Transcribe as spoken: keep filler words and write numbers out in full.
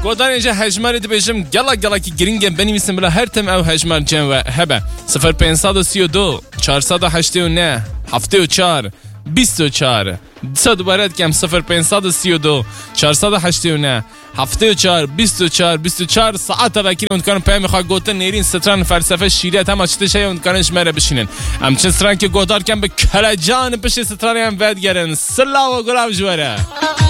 گودان اینجا هجماری دبیجم گلا گلا کی گرینگم بنویسم بلا هر تم او هجمار جن و هبه صفر پنجصد و سی و دو چهارصد و هشتاد و نه هفتاد و چهار بیست و چهار صد دوباره کم صفر پنجصد و سی و دو چهارصد و هشتاد و نه هفتاد و چهار بیست و چهار بیست و چهار ساعت وکیل اون کارن پیام میخواد گوتن نیرین ستران فلسفه شریعت هم چه شی اون کارنش مره بشینن ام چه سران که گودار کم به کلا جان بشه ستران هم ود گرن سلا و گلاب جوره